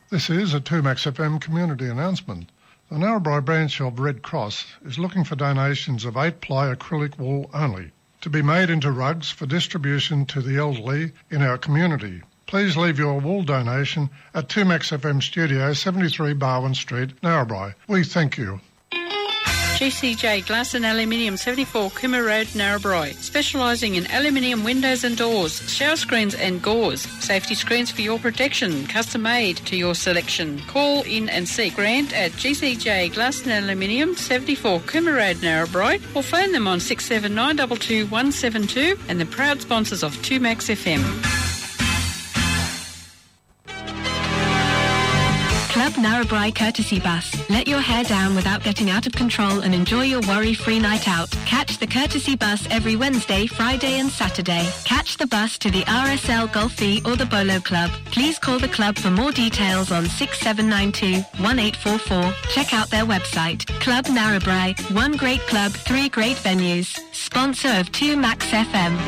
This is a 2Max FM community announcement. The Narrabri branch of Red Cross is looking for donations of 8-ply acrylic wool only to be made into rugs for distribution to the elderly in our community. Please leave your wool donation at 2Max FM Studio, 73 Barwon Street, Narrabri. We thank you. GCJ Glass and Aluminium, 74 Cooma Road, Narrabri. Specialising in aluminium windows and doors, shower screens and gauze. Safety screens for your protection, custom made to your selection. Call in and see Grant at GCJ Glass and Aluminium, 74 Cooma Road, Narrabri, or phone them on 67922 172 and the proud sponsors of 2Max FM. Club Narrabri Courtesy Bus. Let your hair down without getting out of control and enjoy your worry-free night out. Catch the Courtesy Bus every Wednesday, Friday and Saturday. Catch the bus to the RSL Golfie or the Bolo Club. Please call the club for more details on 6792 1844. Check out their website. Club Narrabri. One great club, three great venues. Sponsor of 2Max FM.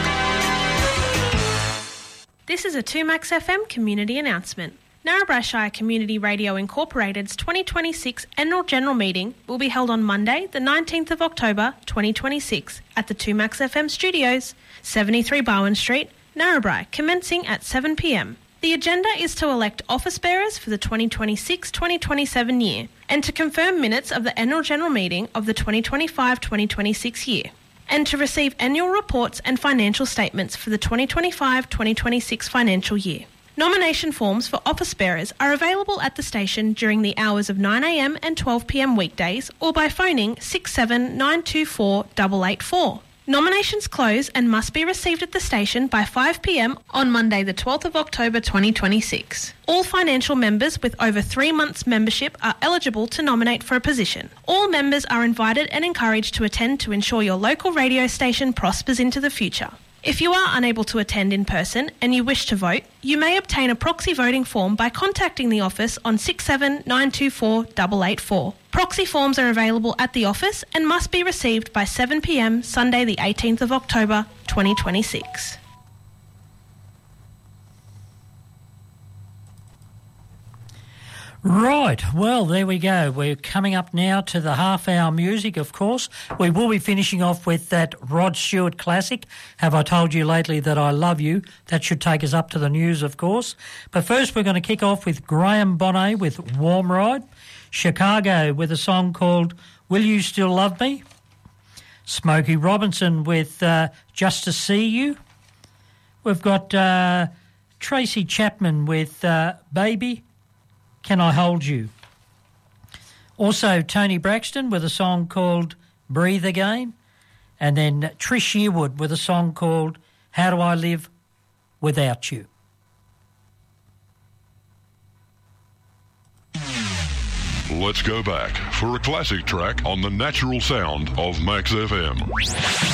This is a 2Max FM community announcement. Narrabri Shire Community Radio Incorporated's 2026 Annual General Meeting will be held on Monday, the 19th of October 2026 at the 2Max FM Studios, 73 Barwon Street, Narrabri, commencing at 7 p.m. The agenda is to elect office bearers for the 2026-2027 year and to confirm minutes of the Annual General Meeting of the 2025-2026 year, and to receive annual reports and financial statements for the 2025-2026 financial year. Nomination forms for office bearers are available at the station during the hours of 9 a.m. and 12 p.m. weekdays or by phoning 67924 884. Nominations close and must be received at the station by 5 p.m. on Monday the 12th of October 2026. All financial members with over 3 months membership are eligible to nominate for a position. All members are invited and encouraged to attend to ensure your local radio station prospers into the future. If you are unable to attend in person and you wish to vote, you may obtain a proxy voting form by contacting the office on 67924 884. Proxy forms are available at the office and must be received by 7 p.m. Sunday the 18th of October 2026. Right, well, there we go. We're coming up now to the half-hour music, of course. We will be finishing off with that Rod Stewart classic, Have I Told You Lately That I Love You? That should take us up to the news, of course. But first we're going to kick off with Graham Bonnet with Warm Ride, Chicago with a song called Will You Still Love Me? Smokey Robinson with Just to See You. We've got Tracy Chapman with Baby, Can I Hold You? Also, Tony Braxton with a song called Breathe Again. And then Trish Yearwood with a song called How Do I Live Without You? Let's go back for a classic track on the natural sound of Max FM.